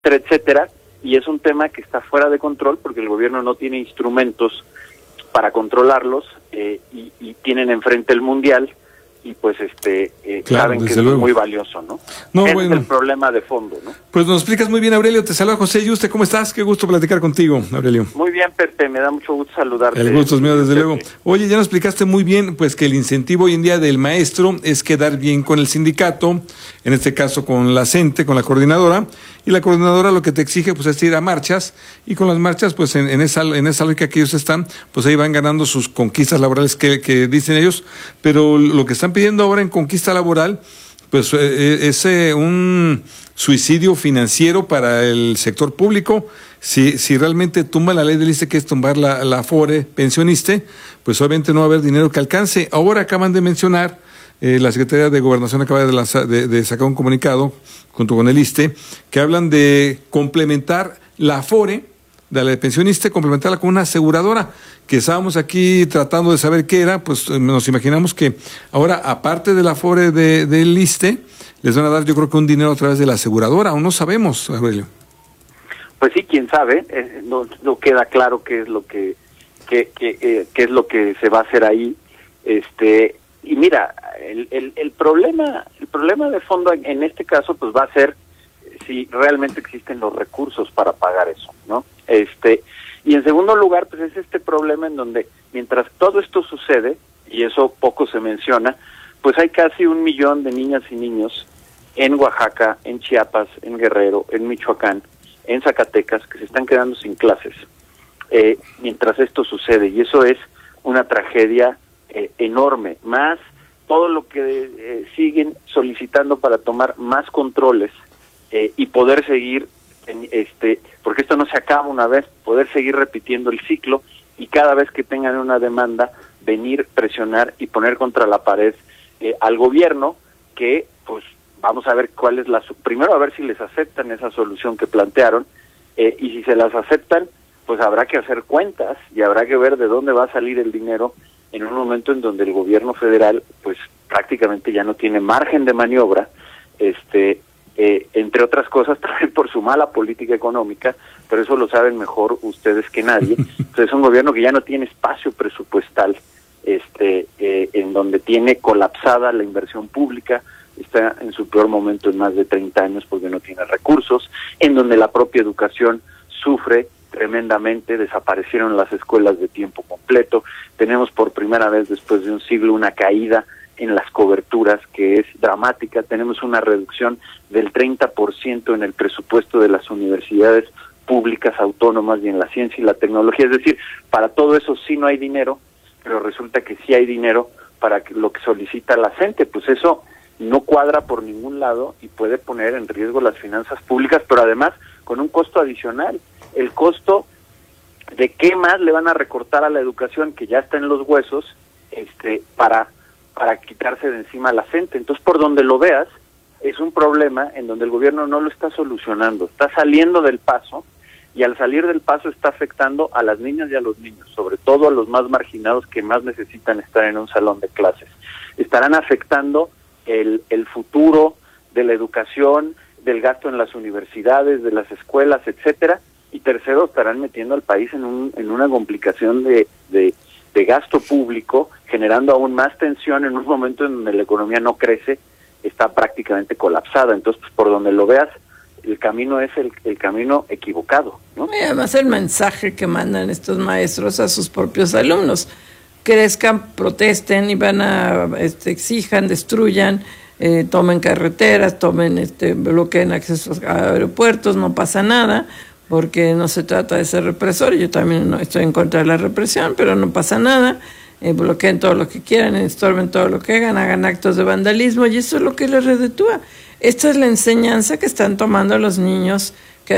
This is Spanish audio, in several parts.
etcétera, y es un tema que está fuera de control porque el gobierno no tiene instrumentos para controlarlos, y tienen enfrente el Mundial, y pues claro, saben que es luego muy valioso, ¿no? Ese es el problema de fondo, ¿no? Pues nos explicas muy bien, Aurelio. Te saluda José Yuste. ¿Cómo estás? Qué gusto platicar contigo, Aurelio. Muy bien, Pepe, me da mucho gusto saludarte. El gusto es mío, desde Pepe. luego. Oye, ya nos explicaste muy bien, pues que el incentivo hoy en día del maestro es quedar bien con el sindicato, en este caso con la CENTE, con la coordinadora, y la coordinadora lo que te exige pues es ir a marchas, y con las marchas pues en esa lógica que ellos están, pues ahí van ganando sus conquistas laborales que dicen ellos, pero lo que están pidiendo ahora en conquista laboral pues es un suicidio financiero para el sector público. Si realmente tumba la ley del ISSSTE, que es tumbar la Afore pensionista, pues obviamente no va a haber dinero que alcance. Ahora acaban de mencionar, la Secretaría de Gobernación acaba de sacar un comunicado junto con el ISSSTE, que hablan de complementar la Afore, de la pensionista, complementarla con una aseguradora, que estábamos aquí tratando de saber qué era, pues nos imaginamos que ahora, aparte de la Afore del ISSSTE, les van a dar yo creo que un dinero a través de la aseguradora, o no sabemos, Aurelio. Pues sí, quién sabe, no queda claro qué es lo que es lo que se va a hacer ahí, y mira, el problema de fondo en este caso pues va a ser si realmente existen los recursos para pagar eso, ¿no? Y en segundo lugar, pues es este problema en donde mientras todo esto sucede, y eso poco se menciona, pues hay casi 1 millón de niñas y niños en Oaxaca, en Chiapas, en Guerrero, en Michoacán, en Zacatecas, que se están quedando sin clases, mientras esto sucede, y eso es una tragedia enorme, más todo lo que siguen solicitando para tomar más controles y poder seguir, porque esto no se acaba una vez, poder seguir repitiendo el ciclo, y cada vez que tengan una demanda, venir, presionar y poner contra la pared al gobierno, que pues vamos a ver cuál es primero a ver si les aceptan esa solución que plantearon, y si se las aceptan, pues habrá que hacer cuentas y habrá que ver de dónde va a salir el dinero en un momento en donde el gobierno federal pues prácticamente ya no tiene margen de maniobra, entre otras cosas también por su mala política económica, pero eso lo saben mejor ustedes que nadie. Entonces es un gobierno que ya no tiene espacio presupuestal, en donde tiene colapsada la inversión pública, está en su peor momento en más de 30 años porque no tiene recursos, en donde la propia educación sufre tremendamente, desaparecieron las escuelas de tiempo completo, tenemos por primera vez después de un siglo una caída en las coberturas que es dramática, tenemos una reducción del 30% en el presupuesto de las universidades públicas autónomas y en la ciencia y la tecnología, es decir, para todo eso sí no hay dinero, pero resulta que sí hay dinero para lo que solicita la gente, pues eso no cuadra por ningún lado y puede poner en riesgo las finanzas públicas, pero además con un costo adicional, el costo de qué más le van a recortar a la educación que ya está en los huesos, para quitarse de encima a la gente. Entonces, por donde lo veas, es un problema en donde el gobierno no lo está solucionando, está saliendo del paso, y al salir del paso está afectando a las niñas y a los niños, sobre todo a los más marginados que más necesitan estar en un salón de clases. Estarán afectando el futuro de la educación, del gasto en las universidades, de las escuelas, etcétera, y tercero, estarán metiendo al país en una complicación de gasto público, generando aún más tensión en un momento en donde la economía no crece, está prácticamente colapsada. Entonces, pues, por donde lo veas, el camino es el camino equivocado, ¿no? Y además el mensaje que mandan estos maestros a sus propios alumnos: crezcan, protesten y van a exijan, destruyan, tomen carreteras, bloqueen accesos a aeropuertos, no pasa nada, porque no se trata de ser represor. Yo también no estoy en contra de la represión, pero no pasa nada. Bloqueen todo lo que quieran, estorben todo lo que hagan actos de vandalismo, y eso es lo que les reditúa. Esta es la enseñanza que están tomando los niños,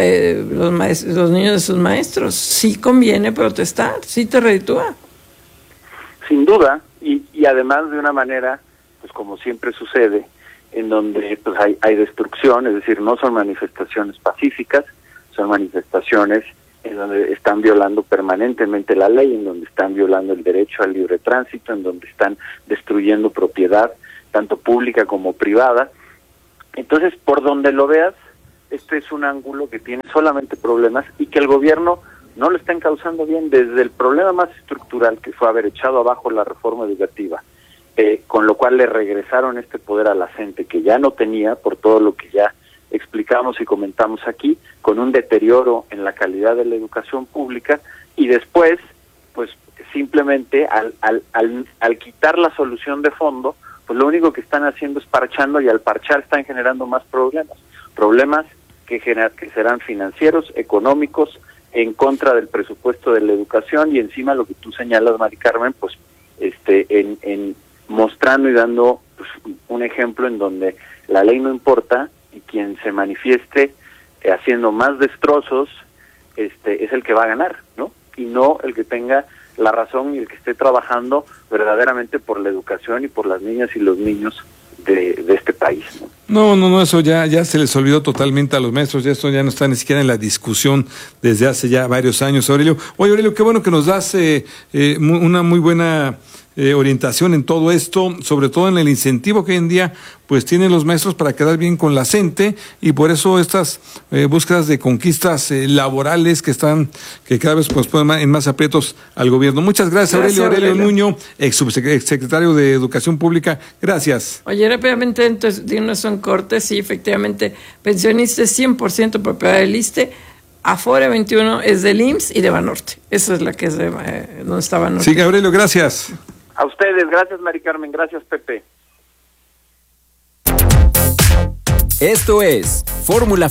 los niños de sus maestros. Sí conviene protestar, sí te reditúa. Sin duda, y además de una manera, pues como siempre sucede, en donde pues hay destrucción, es decir, no son manifestaciones pacíficas, son manifestaciones en donde están violando permanentemente la ley, en donde están violando el derecho al libre tránsito, en donde están destruyendo propiedad, tanto pública como privada. Entonces, por donde lo veas, este es un ángulo que tiene solamente problemas y que el gobierno no lo está encauzando bien desde el problema más estructural, que fue haber echado abajo la reforma educativa, con lo cual le regresaron este poder a la gente que ya no tenía, por todo lo que ya explicamos y comentamos aquí, con un deterioro en la calidad de la educación pública, y después, pues simplemente al quitar la solución de fondo, pues lo único que están haciendo es parchando, y al parchar están generando más problemas que serán financieros, económicos, en contra del presupuesto de la educación, y encima lo que tú señalas, Mari Carmen, pues en mostrando y dando pues, un ejemplo en donde la ley no importa y quien se manifieste haciendo más destrozos es el que va a ganar, ¿no? Y no el que tenga la razón y el que esté trabajando verdaderamente por la educación y por las niñas y los niños de este país, ¿no? No, eso ya se les olvidó totalmente a los maestros, ya esto ya no está ni siquiera en la discusión desde hace ya varios años, Aurelio. Oye, Aurelio, qué bueno que nos das una muy buena orientación en todo esto, sobre todo en el incentivo que hoy en día pues tienen los maestros para quedar bien con la gente, y por eso estas búsquedas de conquistas laborales que cada vez pues ponen en más aprietos al gobierno. Muchas gracias, Aurelio Nuño, ex subsecretario de Educación Pública. Gracias. Oye, rápidamente, entonces, dinos un corte. Sí, efectivamente, pensionistas 100% propiedad del ISSSTE. Afore 21 es del IMSS y de Banorte. Esa es la que es de donde está Banorte. Sí, Aurelio, gracias. A ustedes, gracias Mari Carmen, gracias Pepe. Esto es Fórmula